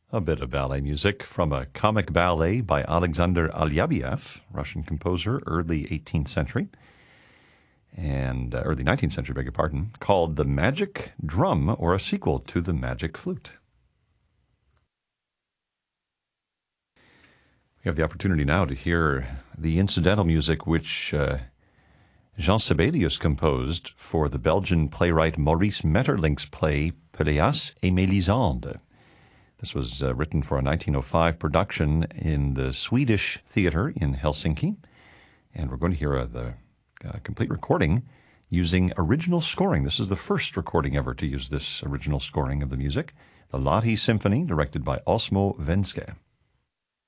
A bit of ballet music from a comic ballet by Alexander Alyabiev, Russian composer, early 18th century, and early 19th century, beg your pardon, called The Magic Drum, or a sequel to The Magic Flute. We have the opportunity now to hear the incidental music which Jean Sibelius composed for the Belgian playwright Maurice Maeterlinck's play Pelléas et Mélisande. This was written for a 1905 production in the Swedish Theatre in Helsinki, and we're going to hear the complete recording using original scoring. This is the first recording ever to use this original scoring of the music, the Lahti Symphony, directed by Osmo Venske.